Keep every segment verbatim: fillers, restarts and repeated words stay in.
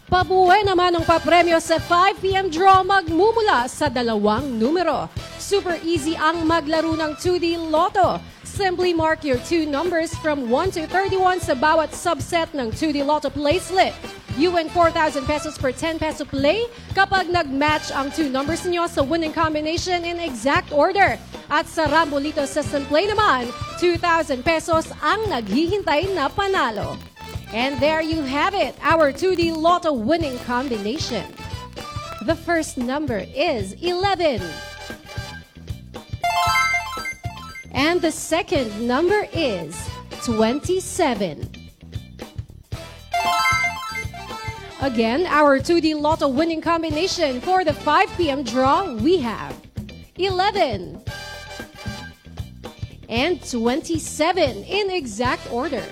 Pabuhay naman ang papremyo sa five p m draw magmumula sa dalawang numero. Super easy ang maglaro ng two D Lotto. Simply mark your two numbers from one to thirty-one sa bawat subset ng two D Lotto play slip. You win four thousand pesos per ten peso play kapag nag-match ang two numbers niyo sa winning combination in exact order. At sa Rambolito System Play naman, two thousand pesos ang naghihintay na panalo. And there you have it, our two D Lotto winning combination. The first number is eleven. And the second number is twenty-seven. Again, our two D Lotto winning combination for the five p m draw, we have eleven and twenty-seven in exact order.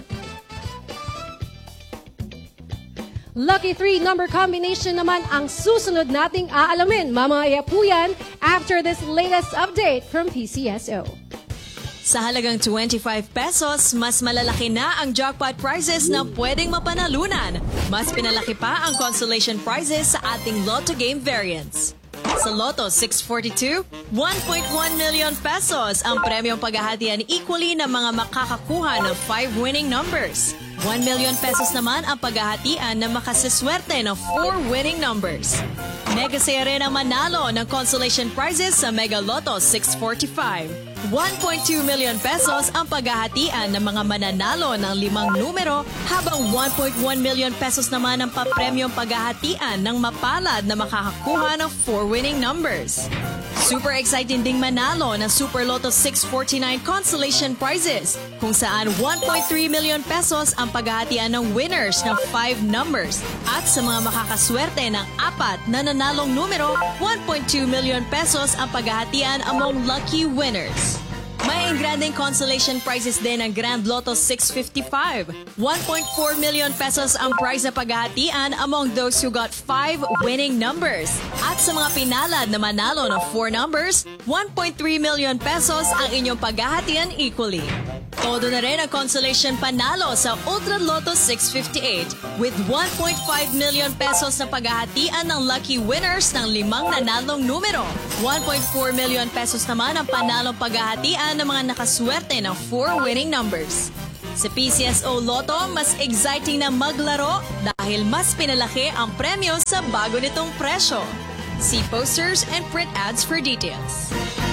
Lucky three number combination naman ang susunod nating aalamin. Mamaya po yan after this latest update from P C S O. Sa halagang twenty-five pesos, mas malalaki na ang jackpot prizes na pwedeng mapanalunan. Mas pinalaki pa ang consolation prizes sa ating Lotto game variants. Sa Lotto six forty-two, one point one million pesos ang premyong paghahatian equally ng mga makakakuha ng five winning numbers. one million pesos naman ang paghahatian na makasiswerte ng four winning numbers. Mega saya rin ang manalo ng consolation prizes sa Mega Lotto six forty-five. one point two million pesos ang paghahatian ng mga mananalo ng limang numero habang one point one million pesos naman ang papremyong paghahatian ng mapalad na makakakuha ng four winning numbers. Super exciting ding manalo ng Super Lotto six forty-nine consolation prizes kung saan one point three million pesos ang paghahatian ng winners ng five numbers at sa mga makakaswerte ng apat na nanalong numero, one point two million pesos ang paghahatian among lucky winners. May engranding consolation prizes din ang Grand Lotto six fifty-five. one point four million pesos ang prize na paghahatian among those who got five winning numbers. At sa mga pinalad na manalo ng four numbers, one point three million pesos ang inyong paghahatian equally. Todo na rin ang consolation panalo sa Ultra Lotto six fifty-eight with one point five million pesos na paghahatian ng lucky winners ng limang nanalong numero. one point four million pesos naman ang panalong paghahatian ng mga nakaswerte ng four winning numbers. Sa P C S O Lotto, mas exciting na maglaro dahil mas pinalaki ang premyo sa bago nitong presyo. See posters and print ads for details.